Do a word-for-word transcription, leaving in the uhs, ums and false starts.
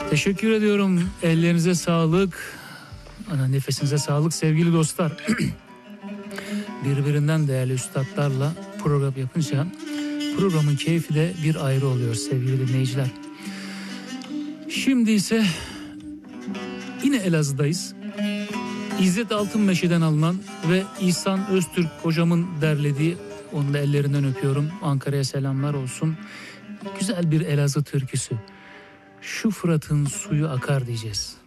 Teşekkür ediyorum. Ellerinize sağlık. Ana, nefesinize sağlık sevgili dostlar. Birbirinden değerli üstadlarla program yapınca programın keyfi de bir ayrı oluyor sevgili dinleyiciler. Şimdi ise yine Elazığ'dayız. İzzet Altınmeşe'den alınan ve İhsan Öztürk hocamın derlediği, onun da ellerinden öpüyorum. Ankara'ya selamlar olsun. Güzel bir Elazığ türküsü. Şu Fırat'ın suyu akar diyeceğiz.